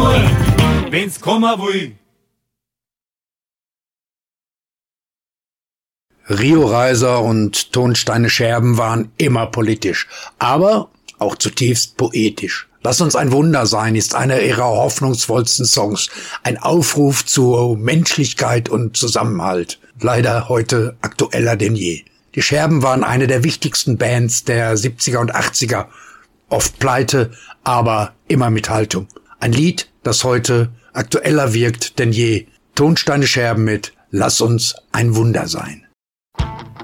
nur, wenn's kommen will. Rio-Reiser und Tonsteine Scherben waren immer politisch, aber auch zutiefst poetisch. Lass uns ein Wunder sein ist einer ihrer hoffnungsvollsten Songs. Ein Aufruf zu Menschlichkeit und Zusammenhalt. Leider heute aktueller denn je. Die Scherben waren eine der wichtigsten Bands der 70er und 80er. Oft pleite, aber immer mit Haltung. Ein Lied, das heute aktueller wirkt denn je. Tonsteine Scherben mit Lass uns ein Wunder sein.